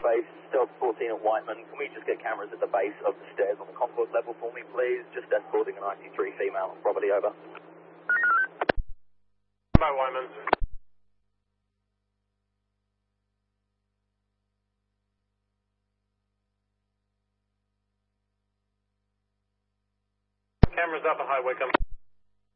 base, Delta 14 at Whiteman. Can we just get cameras at the base of the stairs on the concourse level for me, please? Just escorting an IC3 female on property, over. By Whiteman. Cameras up at High Wycombe.